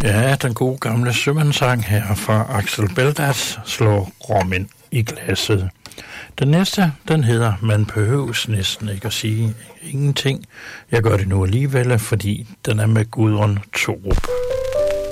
Ja, den gode gamle sømandssang her fra Axel Beldas slår rommen i glasset. Den næste, den hedder Man behøves næsten ikke at sige ingenting. Jeg gør det nu alligevel, fordi den er med Gudrun Thorup.